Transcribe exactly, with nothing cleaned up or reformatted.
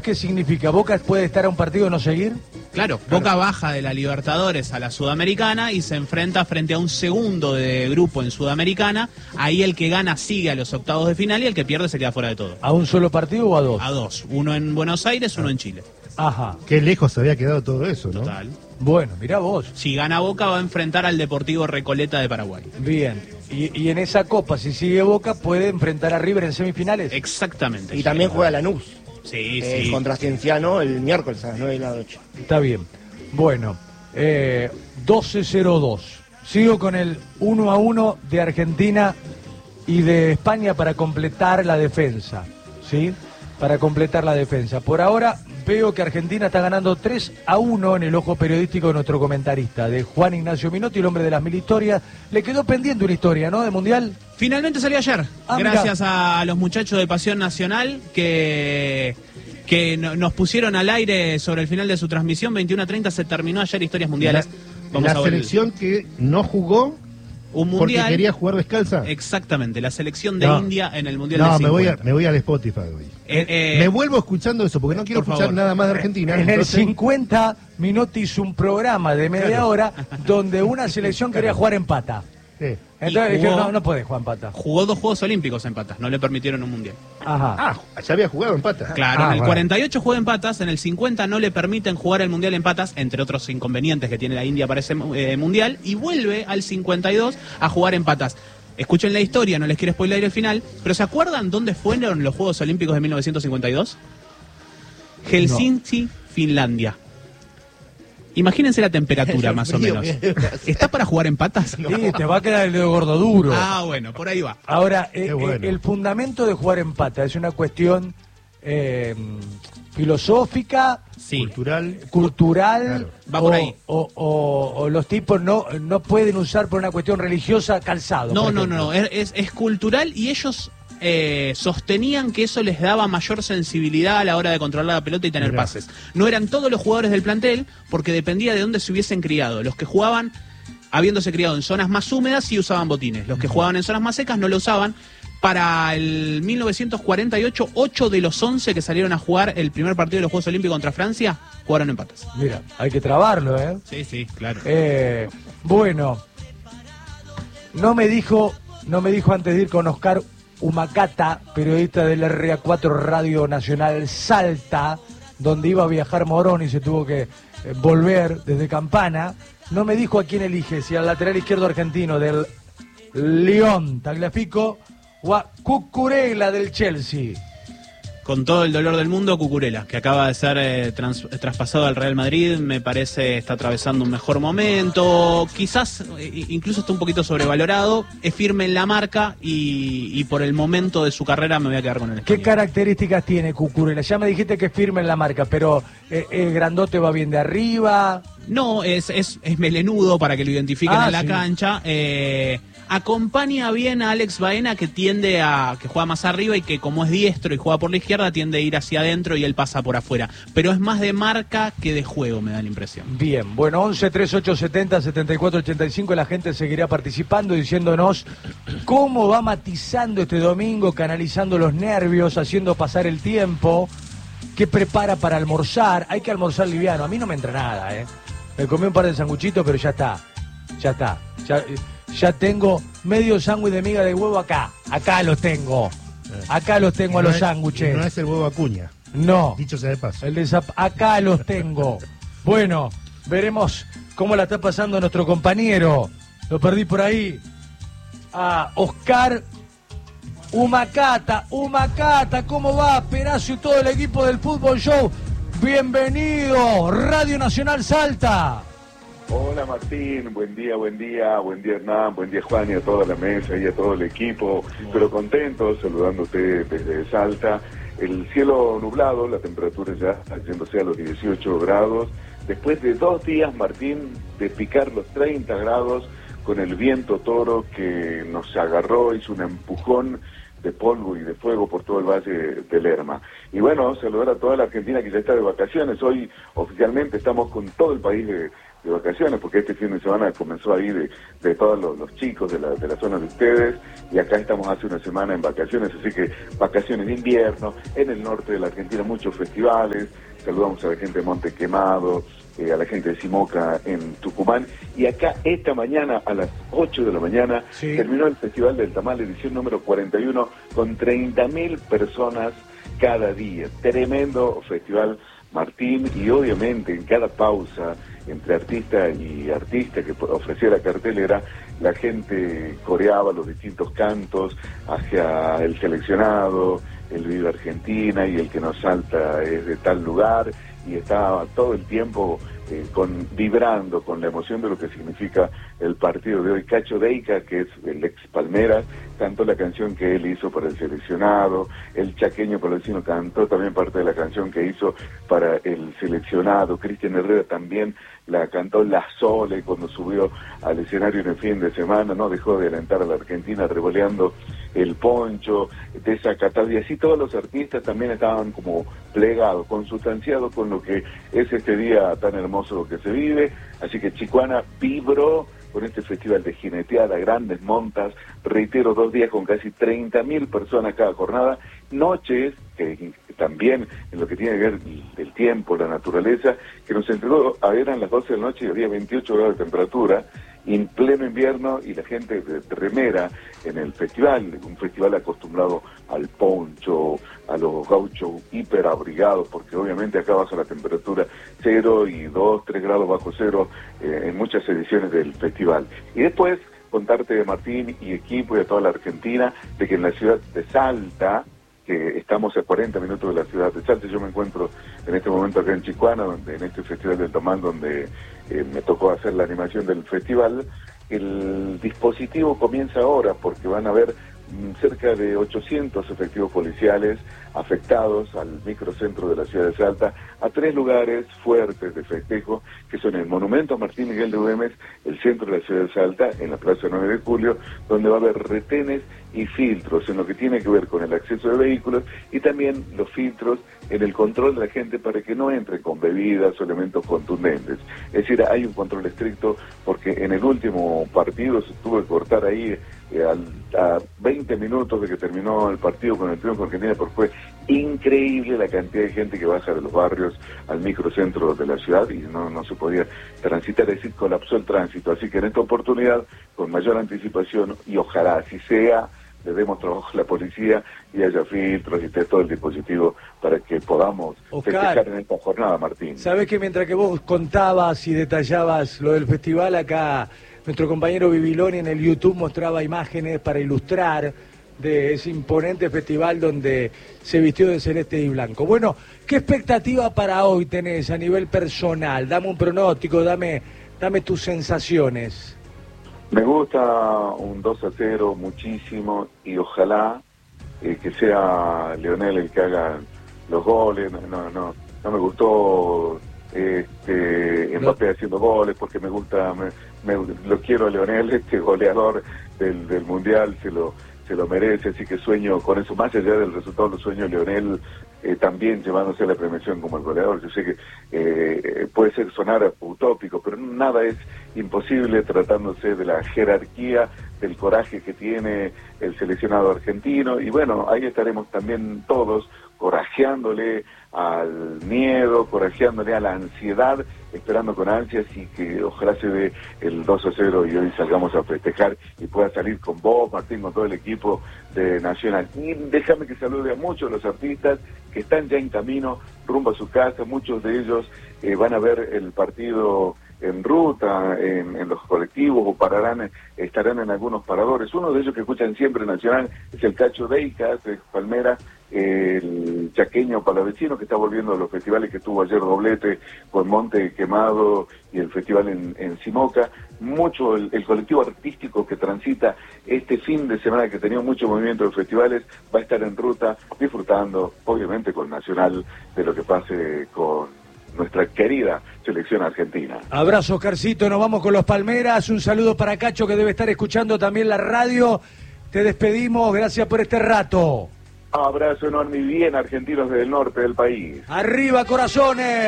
qué significa? ¿Boca puede estar a un partido y no seguir? Claro, Boca baja de la Libertadores a la Sudamericana y se enfrenta frente a un segundo de grupo en Sudamericana. Ahí el que gana sigue a los octavos de final y el que pierde se queda fuera de todo. ¿A un solo partido o a dos? A dos, uno en Buenos Aires, uno en Chile. Ajá. Qué lejos había quedado todo eso, ¿no? Total. Bueno, mirá vos. Si gana Boca va a enfrentar al Deportivo Recoleta de Paraguay. Bien. Y, y en esa copa, si sigue Boca, puede enfrentar a River en semifinales. Exactamente. Y también juega Lanús. Sí, eh, sí. Contra Cienciano el miércoles a las nueve de la noche. Está bien. Bueno, eh, doce cero dos. Sigo con el uno a uno de Argentina y de España para completar la defensa. ¿Sí? Para completar la defensa. Por ahora veo que Argentina está ganando tres a uno en el ojo periodístico de nuestro comentarista, de Juan Ignacio Minotti, el hombre de las mil historias. Le quedó pendiente una historia, ¿no? De Mundial. Finalmente salió ayer, ah, gracias mirá. a los muchachos de Pasión Nacional que, que no, nos pusieron al aire sobre el final de su transmisión. veintiuno a treinta se terminó ayer Historias Mundiales. La, Vamos la a selección el... que no jugó un mundial, porque quería jugar descalza. Exactamente, la selección de no. India en el Mundial no, de cincuenta. me voy a, me voy al Spotify hoy. Eh, eh, me vuelvo escuchando eso porque no quiero escuchar favor. nada más de Argentina. En entonces... el cincuenta Minotti hizo un programa de media claro. hora donde una selección quería claro. jugar en pata. Sí. Entonces jugó, dijeron, no, no podés jugar en pata. Jugó dos Juegos Olímpicos en patas, no le permitieron un mundial. Ajá. Ah, ya había jugado en patas. Claro, ah, en el bueno. cuarenta y ocho juega en patas, en el cincuenta no le permiten jugar el mundial en patas, entre otros inconvenientes que tiene la India para ese eh, mundial, y vuelve al cincuenta y dos a jugar en patas. Escuchen la historia, no les quiero spoiler el final, pero ¿se acuerdan dónde fueron los Juegos Olímpicos de mil novecientos cincuenta y dos? Helsinki, no. Finlandia. Imagínense la temperatura, más o menos. ¿Está para jugar en patas? No. Sí, te va a quedar el dedo gordo duro. Ah, bueno, por ahí va. Ahora, eh, bueno. eh, el fundamento de jugar en patas es una cuestión eh, filosófica, sí. cultural, cultural claro. Va por o, ahí. O, o, o los tipos no, no pueden usar por una cuestión religiosa calzado. No, no, no, no, es, es, es cultural y ellos... Eh, sostenían que eso les daba mayor sensibilidad a la hora de controlar la pelota y tener Mirá. pases. No eran todos los jugadores del plantel porque dependía de dónde se hubiesen criado. Los que jugaban, habiéndose criado en zonas más húmedas, sí usaban botines. Los que jugaban en zonas más secas no lo usaban. Para el mil novecientos cuarenta y ocho, ocho de los once que salieron a jugar el primer partido de los Juegos Olímpicos contra Francia, jugaron en patas. Mira, hay que trabarlo, ¿eh? Sí, sí, claro. Eh, bueno, no me dijo, no me dijo antes de ir con Oscar Humacata, periodista del R A cuatro Radio Nacional Salta, donde iba a viajar Morón y se tuvo que eh, volver desde Campana. No me dijo a quién elige, si al lateral izquierdo argentino del León Tagliafico o a Cucurella del Chelsea. Con todo el dolor del mundo, Cucurella, que acaba de ser eh, trans, traspasado al Real Madrid, me parece está atravesando un mejor momento, quizás eh, incluso está un poquito sobrevalorado, es firme en la marca y, y por el momento de su carrera me voy a quedar con el español. ¿Qué características tiene Cucurella? Ya me dijiste que es firme en la marca, pero eh, el grandote va bien de arriba. No, es, es, es melenudo para que lo identifiquen ah, en la sí. cancha. Eh, acompaña bien a Alex Baena, que tiende a que juega más arriba y que como es diestro y juega por la izquierda tiende a ir hacia adentro y él pasa por afuera, pero es más de marca que de juego, me da la impresión. Bien, bueno, once treinta y ocho setenta setenta y cuatro ochenta y cinco, la gente seguirá participando diciéndonos cómo va matizando este domingo, canalizando los nervios, haciendo pasar el tiempo, qué prepara para almorzar. Hay que almorzar liviano, a mí no me entra nada, ¿eh? Me comí un par de sanguchitos, pero ya está, ya está, ya... Ya tengo medio sándwich de miga de huevo acá. Acá los tengo. Acá los tengo a los sándwiches. No es el huevo Acuña. No. Dicho sea de paso. El de zap... Acá los tengo. Bueno, veremos cómo la está pasando nuestro compañero. Lo perdí por ahí. A Oscar Humacata. Humacata, ¿cómo va? Perazo y todo el equipo del Fútbol Show. Bienvenido. Radio Nacional Salta. Hola Martín, buen día, buen día, buen día Hernán, buen día Juan y a toda la mesa y a todo el equipo, pero contento, saludándote desde Salta. El cielo nublado, la temperatura ya yéndose a los dieciocho grados, después de dos días, Martín, de picar los treinta grados con el viento toro que nos agarró, hizo un empujón de polvo y de fuego por todo el valle de Lerma. Y bueno, saludar a toda la Argentina que ya está de vacaciones. Hoy oficialmente estamos con todo el país de de vacaciones, porque este fin de semana comenzó ahí de, de todos los, los chicos de la, de la zona de ustedes, y acá estamos hace una semana en vacaciones, así que vacaciones de invierno, en el norte de la Argentina muchos festivales, saludamos a la gente de Monte Quemado, eh, a la gente de Simoca en Tucumán, y acá esta mañana a las ocho de la mañana sí. terminó el Festival del Tamal, edición número cuarenta y uno, con treinta mil personas cada día, tremendo festival, Martín, y obviamente en cada pausa entre artista y artista que ofrecía la cartelera, la gente coreaba los distintos cantos hacia el seleccionado, el Viva Argentina y el que nos salta es de tal lugar, y estaba todo el tiempo eh, con vibrando con la emoción de lo que significa el partido de hoy. Cacho Deica, que es el ex Palmeras, cantó la canción que él hizo para el seleccionado, el chaqueño Palavecino cantó también parte de la canción que hizo para el seleccionado, Cristian Herrera también la cantó La Sole cuando subió al escenario en el fin de semana, no dejó de alentar a la Argentina revoleando el poncho, desacatado, y así todos los artistas también estaban como plegados, consustanciados con lo que es este día tan hermoso que se vive, así que Chicuana vibró con este festival de jineteada, grandes montas, reitero, dos días con casi treinta mil personas cada jornada, noches, que también en lo que tiene que ver el tiempo, la naturaleza, que nos entregó, eran las doce de la noche y había veintiocho grados de temperatura, en pleno invierno, y la gente de remera en el festival, un festival acostumbrado al poncho, a los gauchos hiperabrigados, porque obviamente acá baja la temperatura cero y dos, tres grados bajo cero eh, en muchas ediciones del festival. Y después contarte de Martín y equipo y de toda la Argentina, de que en la ciudad de Salta, que estamos a cuarenta minutos de la ciudad de Salta, yo me encuentro en este momento acá en Chicuana, donde, en este Festival del Tamal, donde eh, me tocó hacer la animación del festival. El dispositivo comienza ahora porque van a haber mm, cerca de ochocientos efectivos policiales afectados al microcentro de la ciudad de Salta, a tres lugares fuertes de festejo, que son el Monumento a Martín Miguel de Güemes, el centro de la ciudad de Salta, en la Plaza nueve de julio, donde va a haber retenes y filtros en lo que tiene que ver con el acceso de vehículos, y también los filtros en el control de la gente para que no entre con bebidas o elementos contundentes. Es decir, hay un control estricto, porque en el último partido se tuvo que cortar ahí eh, al, a veinte minutos de que terminó el partido con el triunfo argentino, porque fue increíble la cantidad de gente que baja de los barrios al microcentro de la ciudad y no, no se podía transitar, es decir, colapsó el tránsito. Así que en esta oportunidad, con mayor anticipación, y ojalá así sea, le demos trabajo a la policía y haya filtros y esté todo el dispositivo para que podamos Oscar, festejar en esta jornada, Martín. Sabés que mientras que vos contabas y detallabas lo del festival, acá nuestro compañero Bibiloni en el YouTube mostraba imágenes para ilustrar de ese imponente festival donde se vistió de celeste y blanco. Bueno, ¿qué expectativa para hoy tenés a nivel personal? Dame un pronóstico, dame, dame tus sensaciones. Me gusta un dos a cero muchísimo, y ojalá eh, que sea Leonel el que haga los goles. No, no, no, no me gustó este, Mbappé haciendo goles, porque me gusta, me, me, lo quiero a Leonel, este goleador del, del Mundial, se lo se lo merece, así que sueño con eso, más allá del resultado, lo sueño Leonel eh, también llevándose la premiación como el goleador. Yo sé que eh, puede ser sonar utópico, pero nada es imposible tratándose de la jerarquía, del coraje que tiene el seleccionado argentino, y bueno, ahí estaremos también todos corajeándole al miedo, corajeándole a la ansiedad, esperando con ansias, y que ojalá se dé el dos a cero y hoy salgamos a festejar y pueda salir con vos, Martín, con todo el equipo de Nacional. Y déjame que salude a muchos de los artistas que están ya en camino rumbo a su casa, muchos de ellos eh, van a ver el partido en ruta, en, en los colectivos, o pararán, estarán en algunos paradores. Uno de ellos que escuchan siempre Nacional es el Cacho Deica, de Palmera, el chaqueño Palavecino, que está volviendo a los festivales, que tuvo ayer doblete con Monte Quemado y el festival en, en Simoca. Mucho el, el colectivo artístico que transita este fin de semana, que tenía mucho movimiento de festivales, va a estar en ruta disfrutando, obviamente con Nacional, de lo que pase con nuestra querida selección argentina. Abrazo, Oscarcito, nos vamos con los Palmeras. Un saludo para Cacho, que debe estar escuchando también la radio. Te despedimos, gracias por este rato. Abrazo enorme y bien, argentinos del norte del país. ¡Arriba, corazones!